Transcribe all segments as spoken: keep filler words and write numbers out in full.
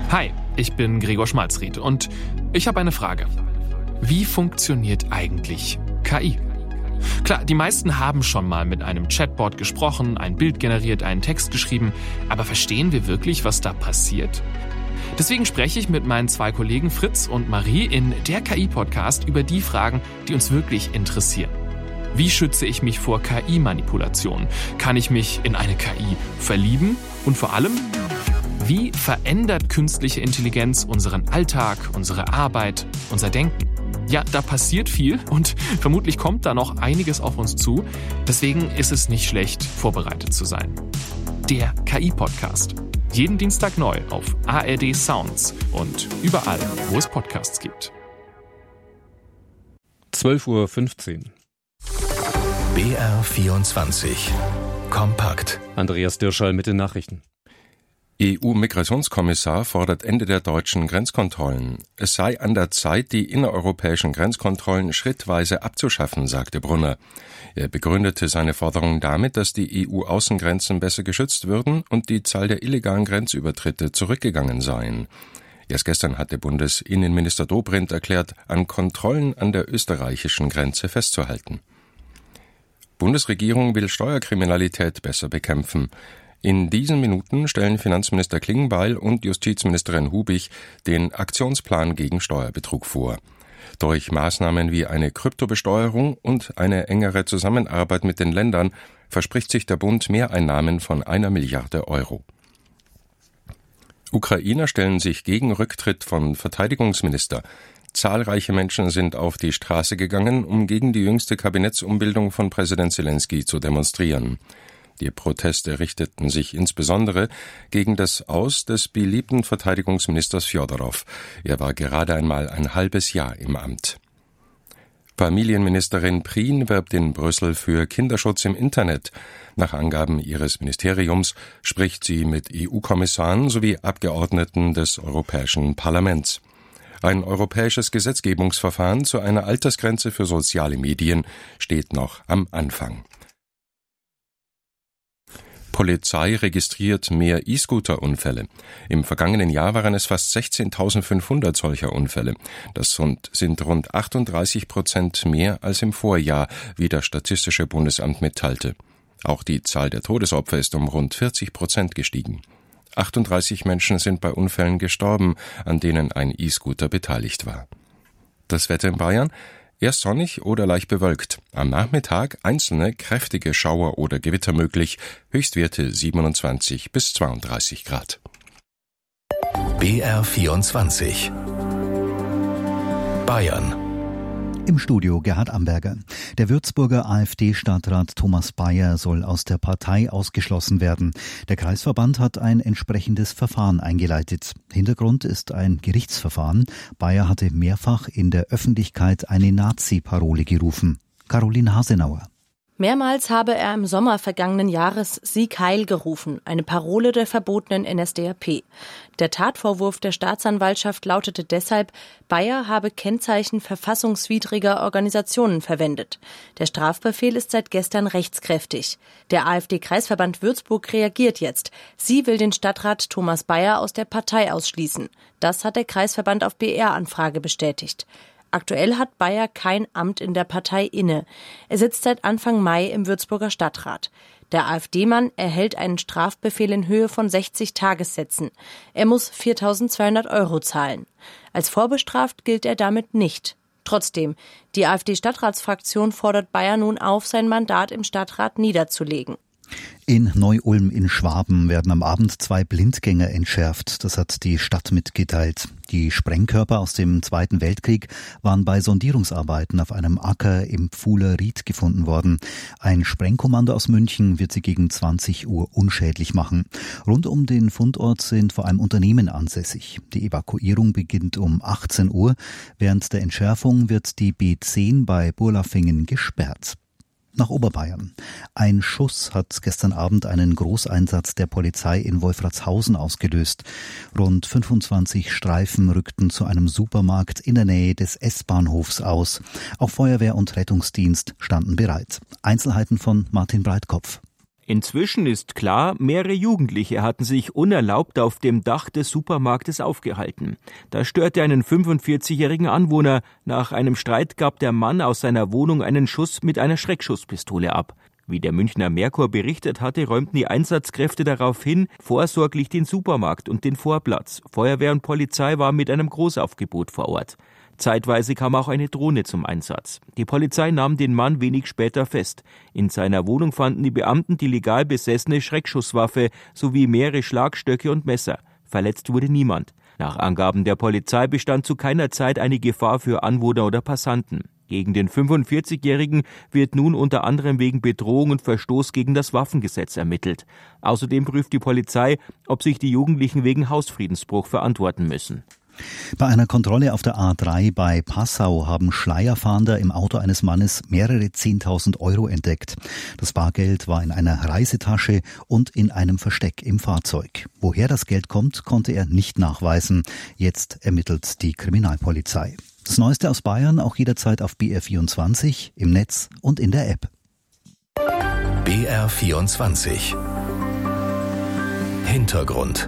Hi, ich bin Gregor Schmalzried und ich habe eine Frage. Wie funktioniert eigentlich K I? Klar, die meisten haben schon mal mit einem Chatbot gesprochen, ein Bild generiert, einen Text geschrieben, aber verstehen wir wirklich, was da passiert? Deswegen spreche ich mit meinen zwei Kollegen Fritz und Marie in der K I-Podcast über die Fragen, die uns wirklich interessieren. Wie schütze ich mich vor K I-Manipulation? Kann ich mich in eine K I verlieben? Und vor allem, wie verändert künstliche Intelligenz unseren Alltag, unsere Arbeit, unser Denken? Ja, da passiert viel und vermutlich kommt da noch einiges auf uns zu. Deswegen ist es nicht schlecht, vorbereitet zu sein. Der K I-Podcast. Jeden Dienstag neu auf A R D Sounds und überall, wo es Podcasts gibt. zwölf Uhr fünfzehn. B R vierundzwanzig. Kompakt. Andreas Dirschall mit den Nachrichten. E U-Migrationskommissar fordert Ende der deutschen Grenzkontrollen. Es sei an der Zeit, die innereuropäischen Grenzkontrollen schrittweise abzuschaffen, sagte Brunner. Er begründete seine Forderung damit, dass die E U-Außengrenzen besser geschützt würden und die Zahl der illegalen Grenzübertritte zurückgegangen seien. Erst gestern hatte Bundesinnenminister Dobrindt erklärt, an Kontrollen an der österreichischen Grenze festzuhalten. Bundesregierung will Steuerkriminalität besser bekämpfen. In diesen Minuten stellen Finanzminister Klingbeil und Justizministerin Hubich den Aktionsplan gegen Steuerbetrug vor. Durch Maßnahmen wie eine Kryptobesteuerung und eine engere Zusammenarbeit mit den Ländern verspricht sich der Bund Mehreinnahmen von einer Milliarde Euro. Ukrainer stellen sich gegen Rücktritt von Verteidigungsminister. Zahlreiche Menschen sind auf die Straße gegangen, um gegen die jüngste Kabinettsumbildung von Präsident Zelensky zu demonstrieren. Die Proteste richteten sich insbesondere gegen das Aus des beliebten Verteidigungsministers Fjodorow. Er war gerade einmal ein halbes Jahr im Amt. Familienministerin Prien wirbt in Brüssel für Kinderschutz im Internet. Nach Angaben ihres Ministeriums spricht sie mit E U-Kommissaren sowie Abgeordneten des Europäischen Parlaments. Ein europäisches Gesetzgebungsverfahren zu einer Altersgrenze für soziale Medien steht noch am Anfang. Polizei registriert mehr E-Scooter-Unfälle. Im vergangenen Jahr waren es fast sechzehntausendfünfhundert solcher Unfälle. Das sind rund achtunddreißig Prozent mehr als im Vorjahr, wie das Statistische Bundesamt mitteilte. Auch die Zahl der Todesopfer ist um rund vierzig Prozent gestiegen. achtunddreißig Menschen sind bei Unfällen gestorben, an denen ein E-Scooter beteiligt war. Das Wetter in Bayern? Erst sonnig oder leicht bewölkt. Am Nachmittag einzelne kräftige Schauer oder Gewitter möglich. Höchstwerte siebenundzwanzig bis zweiunddreißig Grad. B R vierundzwanzig. Bayern. Im Studio Gerhard Amberger. Der Würzburger AfD-Stadtrat Thomas Bayer soll aus der Partei ausgeschlossen werden. Der Kreisverband hat ein entsprechendes Verfahren eingeleitet. Hintergrund ist ein Gerichtsverfahren. Bayer hatte mehrfach in der Öffentlichkeit eine Nazi-Parole gerufen. Caroline Hasenauer. Mehrmals habe er im Sommer vergangenen Jahres Sieg Heil gerufen, eine Parole der verbotenen N S D A P. Der Tatvorwurf der Staatsanwaltschaft lautete deshalb, Bayer habe Kennzeichen verfassungswidriger Organisationen verwendet. Der Strafbefehl ist seit gestern rechtskräftig. Der AfD-Kreisverband Würzburg reagiert jetzt. Sie will den Stadtrat Thomas Bayer aus der Partei ausschließen. Das hat der Kreisverband auf B R-Anfrage bestätigt. Aktuell hat Bayer kein Amt in der Partei inne. Er sitzt seit Anfang Mai im Würzburger Stadtrat. Der AfD-Mann erhält einen Strafbefehl in Höhe von sechzig Tagessätzen. Er muss viertausendzweihundert Euro zahlen. Als vorbestraft gilt er damit nicht. Trotzdem, die AfD-Stadtratsfraktion fordert Bayer nun auf, sein Mandat im Stadtrat niederzulegen. In Neu-Ulm in Schwaben werden am Abend zwei Blindgänger entschärft. Das hat die Stadt mitgeteilt. Die Sprengkörper aus dem Zweiten Weltkrieg waren bei Sondierungsarbeiten auf einem Acker im Pfuhler Ried gefunden worden. Ein Sprengkommando aus München wird sie gegen zwanzig Uhr unschädlich machen. Rund um den Fundort sind vor allem Unternehmen ansässig. Die Evakuierung beginnt um achtzehn Uhr. Während der Entschärfung wird die B zehn bei Burlafingen gesperrt. Nach Oberbayern. Ein Schuss hat gestern Abend einen Großeinsatz der Polizei in Wolfratshausen ausgelöst. Rund fünfundzwanzig Streifen rückten zu einem Supermarkt in der Nähe des S-Bahnhofs aus. Auch Feuerwehr und Rettungsdienst standen bereit. Einzelheiten von Martin Breitkopf. Inzwischen ist klar, mehrere Jugendliche hatten sich unerlaubt auf dem Dach des Supermarktes aufgehalten. Da störte einen fünfundvierzigjährigen Anwohner. Nach einem Streit gab der Mann aus seiner Wohnung einen Schuss mit einer Schreckschusspistole ab. Wie der Münchner Merkur berichtet hatte, räumten die Einsatzkräfte daraufhin vorsorglich den Supermarkt und den Vorplatz. Feuerwehr und Polizei waren mit einem Großaufgebot vor Ort. Zeitweise kam auch eine Drohne zum Einsatz. Die Polizei nahm den Mann wenig später fest. In seiner Wohnung fanden die Beamten die legal besessene Schreckschusswaffe sowie mehrere Schlagstöcke und Messer. Verletzt wurde niemand. Nach Angaben der Polizei bestand zu keiner Zeit eine Gefahr für Anwohner oder Passanten. Gegen den fünfundvierzigjährigen wird nun unter anderem wegen Bedrohung und Verstoß gegen das Waffengesetz ermittelt. Außerdem prüft die Polizei, ob sich die Jugendlichen wegen Hausfriedensbruch verantworten müssen. Bei einer Kontrolle auf der A drei bei Passau haben Schleierfahnder im Auto eines Mannes mehrere zehntausend Euro entdeckt. Das Bargeld war in einer Reisetasche und in einem Versteck im Fahrzeug. Woher das Geld kommt, konnte er nicht nachweisen. Jetzt ermittelt die Kriminalpolizei. Das Neueste aus Bayern auch jederzeit auf B R vierundzwanzig, im Netz und in der App. B R vierundzwanzig Hintergrund.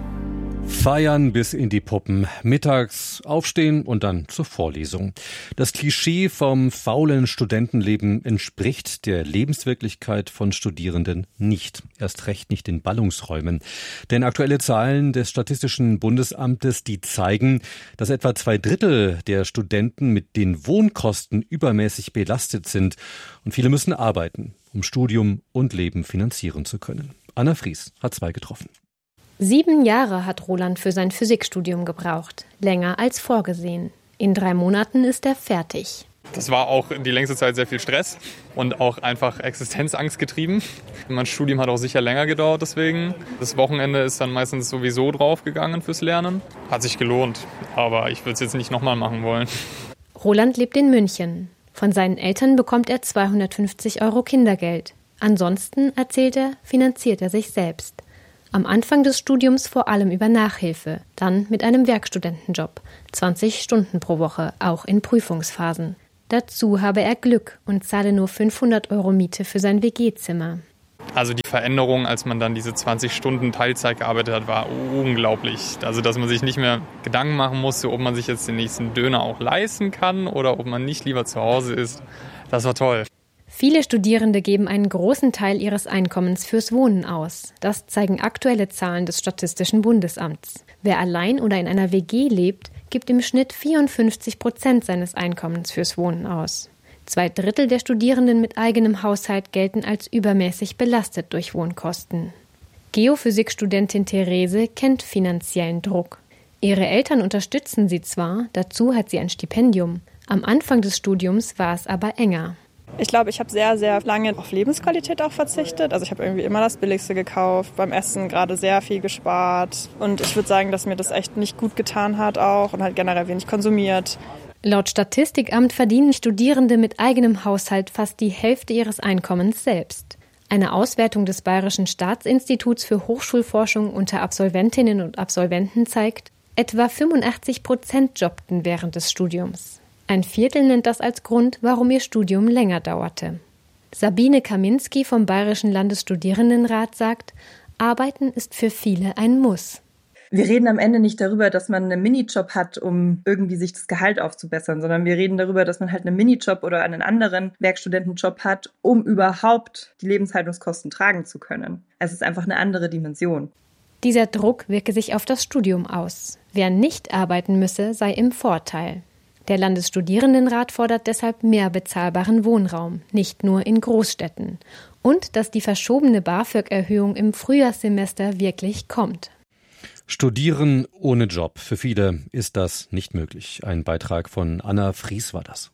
Feiern bis in die Puppen, mittags aufstehen und dann zur Vorlesung. Das Klischee vom faulen Studentenleben entspricht der Lebenswirklichkeit von Studierenden nicht. Erst recht nicht in Ballungsräumen. Denn aktuelle Zahlen des Statistischen Bundesamtes, die zeigen, dass etwa zwei Drittel der Studenten mit den Wohnkosten übermäßig belastet sind. Und viele müssen arbeiten, um Studium und Leben finanzieren zu können. Anna Fries hat zwei getroffen. Sieben Jahre hat Roland für sein Physikstudium gebraucht, länger als vorgesehen. In drei Monaten ist er fertig. Das war auch die längste Zeit sehr viel Stress und auch einfach Existenzangst getrieben. Mein Studium hat auch sicher länger gedauert deswegen. Das Wochenende ist dann meistens sowieso draufgegangen fürs Lernen. Hat sich gelohnt, aber ich würde es jetzt nicht nochmal machen wollen. Roland lebt in München. Von seinen Eltern bekommt er zweihundertfünfzig Euro Kindergeld. Ansonsten, erzählt er, finanziert er sich selbst. Am Anfang des Studiums vor allem über Nachhilfe, dann mit einem Werkstudentenjob, zwanzig Stunden pro Woche, auch in Prüfungsphasen. Dazu habe er Glück und zahle nur fünfhundert Euro Miete für sein W G-Zimmer. Also die Veränderung, als man dann diese zwanzig Stunden Teilzeit gearbeitet hat, war unglaublich. Also dass man sich nicht mehr Gedanken machen musste, ob man sich jetzt den nächsten Döner auch leisten kann oder ob man nicht lieber zu Hause ist. Das war toll. Viele Studierende geben einen großen Teil ihres Einkommens fürs Wohnen aus. Das zeigen aktuelle Zahlen des Statistischen Bundesamts. Wer allein oder in einer W G lebt, gibt im Schnitt vierundfünfzig Prozent seines Einkommens fürs Wohnen aus. Zwei Drittel der Studierenden mit eigenem Haushalt gelten als übermäßig belastet durch Wohnkosten. Geophysikstudentin Therese kennt finanziellen Druck. Ihre Eltern unterstützen sie zwar, dazu hat sie ein Stipendium. Am Anfang des Studiums war es aber enger. Ich glaube, ich habe sehr, sehr lange auf Lebensqualität auch verzichtet. Also ich habe irgendwie immer das Billigste gekauft, beim Essen gerade sehr viel gespart. Und ich würde sagen, dass mir das echt nicht gut getan hat auch und halt generell wenig konsumiert. Laut Statistikamt verdienen Studierende mit eigenem Haushalt fast die Hälfte ihres Einkommens selbst. Eine Auswertung des Bayerischen Staatsinstituts für Hochschulforschung unter Absolventinnen und Absolventen zeigt, etwa fünfundachtzig Prozent jobbten während des Studiums. Ein Viertel nennt das als Grund, warum ihr Studium länger dauerte. Sabine Kaminski vom Bayerischen Landesstudierendenrat sagt, Arbeiten ist für viele ein Muss. Wir reden am Ende nicht darüber, dass man einen Minijob hat, um irgendwie sich das Gehalt aufzubessern, sondern wir reden darüber, dass man halt einen Minijob oder einen anderen Werkstudentenjob hat, um überhaupt die Lebenshaltungskosten tragen zu können. Es ist einfach eine andere Dimension. Dieser Druck wirke sich auf das Studium aus. Wer nicht arbeiten müsse, sei im Vorteil. Der Landesstudierendenrat fordert deshalb mehr bezahlbaren Wohnraum, nicht nur in Großstädten. Und dass die verschobene BAföG-Erhöhung im Frühjahrssemester wirklich kommt. Studieren ohne Job. Für viele ist das nicht möglich. Ein Beitrag von Anna Fries war das.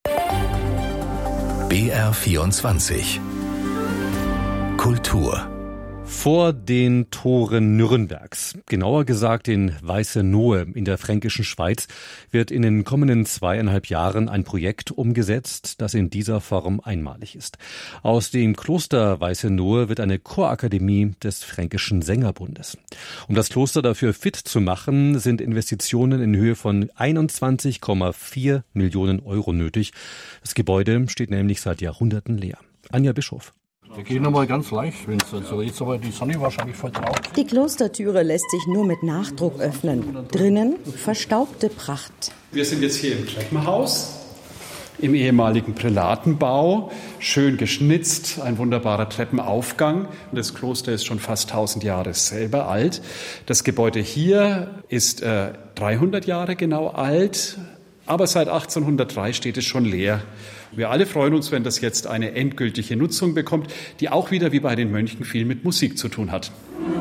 B R vierundzwanzig Kultur. Vor den Toren Nürnbergs, genauer gesagt in Weißenohe in der fränkischen Schweiz, wird in den kommenden zweieinhalb Jahren ein Projekt umgesetzt, das in dieser Form einmalig ist. Aus dem Kloster Weißenohe wird eine Chorakademie des Fränkischen Sängerbundes. Um das Kloster dafür fit zu machen, sind Investitionen in Höhe von einundzwanzig Komma vier Millionen Euro nötig. Das Gebäude steht nämlich seit Jahrhunderten leer. Anja Bischof. Wir gehen nochmal ganz leicht, wenn es so jetzt aber die Sonne wahrscheinlich voll drauf. Die Klostertüre lässt sich nur mit Nachdruck öffnen. Drinnen verstaubte Pracht. Wir sind jetzt hier im Treppenhaus, im ehemaligen Prälatenbau, schön geschnitzt, ein wunderbarer Treppenaufgang. Das Kloster ist schon fast tausend Jahre selber alt. Das Gebäude hier ist äh, dreihundert Jahre genau alt, aber seit achtzehnhundertdrei steht es schon leer. Wir alle freuen uns, wenn das jetzt eine endgültige Nutzung bekommt, die auch wieder wie bei den Mönchen viel mit Musik zu tun hat.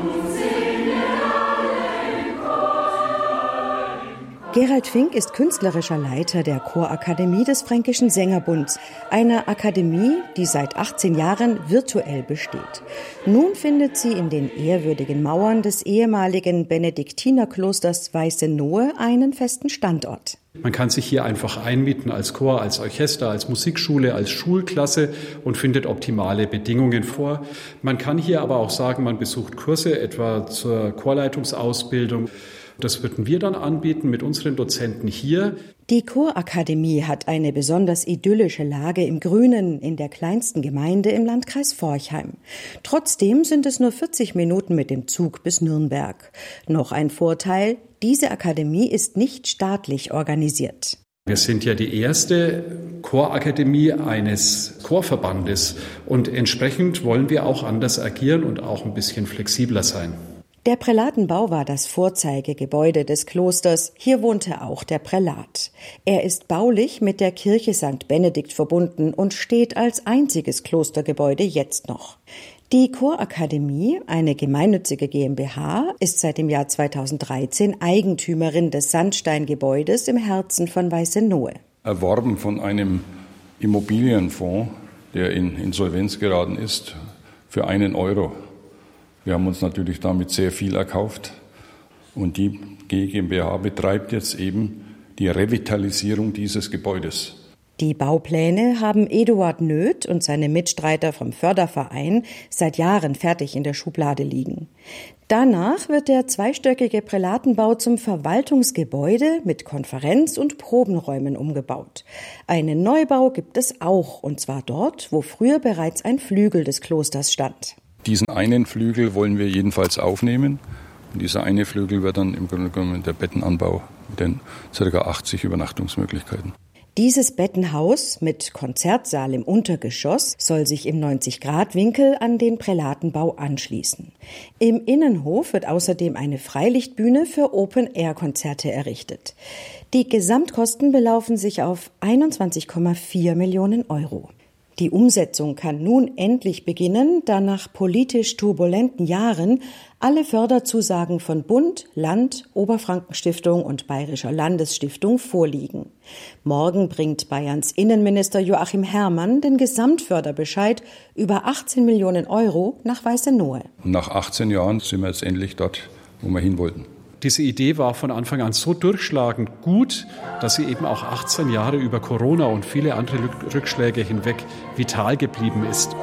Gerald Fink ist künstlerischer Leiter der Chorakademie des Fränkischen Sängerbunds, einer Akademie, die seit achtzehn Jahren virtuell besteht. Nun findet sie in den ehrwürdigen Mauern des ehemaligen Benediktinerklosters Weißenohe einen festen Standort. Man kann sich hier einfach einmieten als Chor, als Orchester, als Musikschule, als Schulklasse und findet optimale Bedingungen vor. Man kann hier aber auch sagen, man besucht Kurse, etwa zur Chorleitungsausbildung. Das würden wir dann anbieten mit unseren Dozenten hier. Die Chorakademie hat eine besonders idyllische Lage im Grünen, in der kleinsten Gemeinde im Landkreis Forchheim. Trotzdem sind es nur vierzig Minuten mit dem Zug bis Nürnberg. Noch ein Vorteil: Diese Akademie ist nicht staatlich organisiert. Wir sind ja die erste Chorakademie eines Chorverbandes und entsprechend wollen wir auch anders agieren und auch ein bisschen flexibler sein. Der Prälatenbau war das Vorzeigegebäude des Klosters. Hier wohnte auch der Prälat. Er ist baulich mit der Kirche Sankt Benedikt verbunden und steht als einziges Klostergebäude jetzt noch. Die Chorakademie, eine gemeinnützige GmbH, ist seit dem Jahr zweitausenddreizehn Eigentümerin des Sandsteingebäudes im Herzen von Weißenohe. Erworben von einem Immobilienfonds, der in Insolvenz geraten ist, für einen Euro. Wir haben uns natürlich damit sehr viel erkauft und die GmbH betreibt jetzt eben die Revitalisierung dieses Gebäudes. Die Baupläne haben Eduard Nöth und seine Mitstreiter vom Förderverein seit Jahren fertig in der Schublade liegen. Danach wird der zweistöckige Prälatenbau zum Verwaltungsgebäude mit Konferenz- und Probenräumen umgebaut. Einen Neubau gibt es auch, und zwar dort, wo früher bereits ein Flügel des Klosters stand. Diesen einen Flügel wollen wir jedenfalls aufnehmen. Und dieser eine Flügel wird dann im Grunde genommen der Bettenanbau mit den ca. achtzig Übernachtungsmöglichkeiten. Dieses Bettenhaus mit Konzertsaal im Untergeschoss soll sich im neunzig-Grad-Winkel an den Prälatenbau anschließen. Im Innenhof wird außerdem eine Freilichtbühne für Open-Air-Konzerte errichtet. Die Gesamtkosten belaufen sich auf einundzwanzig Komma vier Millionen Euro. Die Umsetzung kann nun endlich beginnen, da nach politisch turbulenten Jahren alle Förderzusagen von Bund, Land, Oberfrankenstiftung und Bayerischer Landesstiftung vorliegen. Morgen bringt Bayerns Innenminister Joachim Herrmann den Gesamtförderbescheid über achtzehn Millionen Euro nach Weißenohe. Nach achtzehn Jahren sind wir jetzt endlich dort, wo wir hin wollten. Diese Idee war von Anfang an so durchschlagend gut, dass sie eben auch achtzehn Jahre über Corona und viele andere Rückschläge hinweg vital geblieben ist.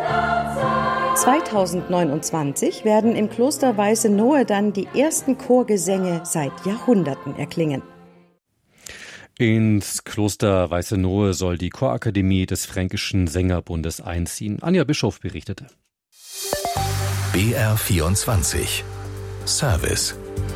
zweitausendneunundzwanzig werden im Kloster Weißenohe dann die ersten Chorgesänge seit Jahrhunderten erklingen. Ins Kloster Weißenohe soll die Chorakademie des Fränkischen Sängerbundes einziehen. Anja Bischof berichtete. B R vierundzwanzig Service.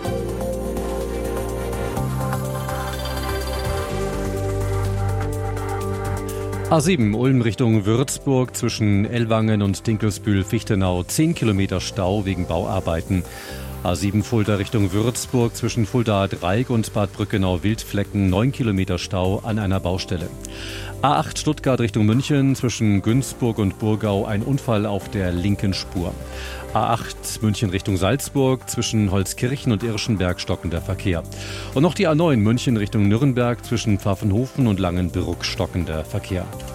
A sieben Ulm Richtung Würzburg zwischen Ellwangen und Dinkelsbühl-Fichtenau zehn Kilometer Stau wegen Bauarbeiten. A sieben Fulda Richtung Würzburg zwischen Fulda-Dreieck und Bad Brückenau-Wildflecken neun Kilometer Stau an einer Baustelle. A acht Stuttgart Richtung München zwischen Günzburg und Burgau ein Unfall auf der linken Spur. A acht München Richtung Salzburg zwischen Holzkirchen und Irschenberg stockender Verkehr. Und noch die A neun München Richtung Nürnberg zwischen Pfaffenhofen und Langenbrück stockender Verkehr.